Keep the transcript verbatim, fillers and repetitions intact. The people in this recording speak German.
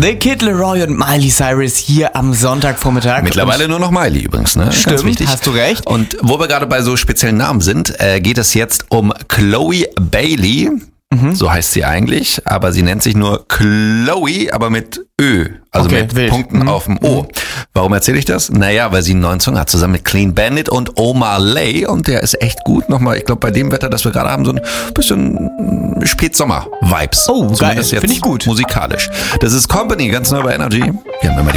The Kid Laroi und Miley Cyrus hier am Sonntagvormittag. Mittlerweile nur noch Miley übrigens, ne? Stimmt, Ganz wichtig. hast du recht. Und wo wir gerade bei so speziellen Namen sind, äh, geht es jetzt um Chloe Bailey. Mhm. So heißt sie eigentlich, aber sie nennt sich nur Chloe, aber mit Ö, also okay, mit wild. Punkten mhm. auf dem O. Warum erzähle ich das? Naja, weil sie einen neuen Song hat, zusammen mit Clean Bandit und Omar Lay, und der ist echt gut. Nochmal, ich glaube, bei dem Wetter, das wir gerade haben, so ein bisschen Spätsommer-Vibes. Oh, geil, finde ich gut. Musikalisch. Das ist Company, ganz neu bei Energy. Wir haben immer die